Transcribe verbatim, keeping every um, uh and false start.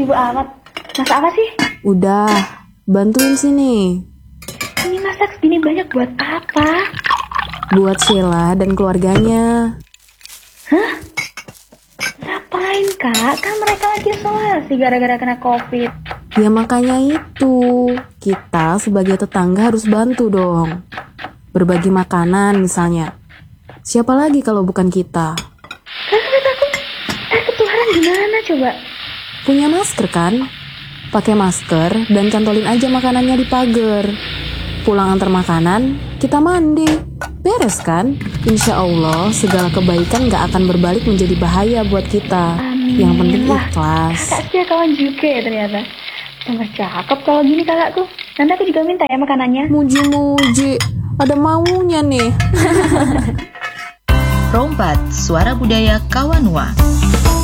buru-buru amat. Masak apa sih? Udah, bantuin sini. Ini masak segini banyak buat apa? Buat Sheila dan keluarganya. Hah? Ngapain kak? Kan mereka lagi isolasi gara-gara kena covid. Ya makanya itu, kita sebagai tetangga harus bantu dong. Berbagi makanan misalnya. Siapa lagi kalau bukan kita? Kan kata aku, eh ketularan gimana coba? Punya masker kan? Pakai masker dan cantolin aja makanannya di pagar. Pulang antar makanan, kita mandi. Beres kan? Insya Allah segala kebaikan gak akan berbalik menjadi bahaya buat kita. Amin. Yang penting Wah, ikhlas. kakak setia kawan juga ya ternyata. Tambah cakep kalau gini kakakku. Nanti aku juga minta ya makanannya. Muji-muji, ada maunya nih. Rompat, suara budaya Kawanua.